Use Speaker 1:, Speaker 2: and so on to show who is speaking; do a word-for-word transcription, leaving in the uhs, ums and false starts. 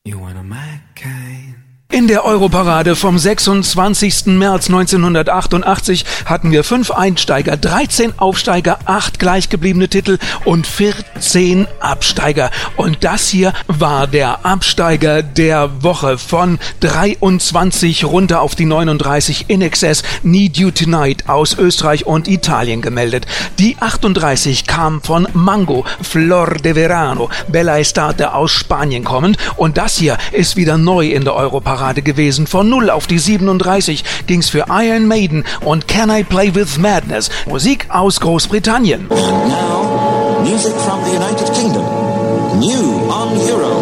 Speaker 1: You wanna my kind.
Speaker 2: In der Europarade vom sechsundzwanzigsten März neunzehnhundertachtundachtzig hatten wir fünf Einsteiger, dreizehn Aufsteiger, acht gleichgebliebene Titel und vierzehn Absteiger. Und das hier war der Absteiger der Woche von dreiundzwanzig runter auf die neununddreißig. In Excess, Need You Tonight aus Österreich und Italien gemeldet. Die achtunddreißig kam von Mango, Flor de Verano, Bella Estate aus Spanien kommend. Und das hier ist wieder neu in der Europarade gewesen. Von null auf die siebenunddreißig ging's für Iron Maiden und Can I Play With Madness? Musik aus Großbritannien.
Speaker 3: And now, music from the United Kingdom. New on Euro.